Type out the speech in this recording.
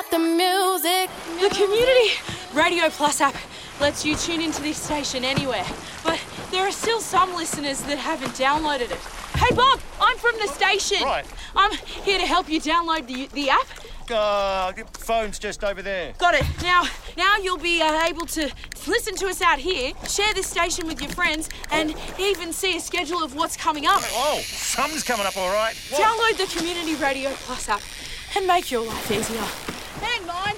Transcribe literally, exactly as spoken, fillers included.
got the music. The Community Radio Plus app lets you tune into this station anywhere, but there are still some listeners that haven't downloaded it. Hey Bob, I'm from the station. Right. I'm here to help you download the the app. Uh, the phone's just over there. Got it. Now, now you'll be uh, able to listen to us out here, share this station with your friends, and even see a schedule of what's coming up. Oh, something's coming up all right. What? Download the Community Radio Plus app and make your life easier. And mine.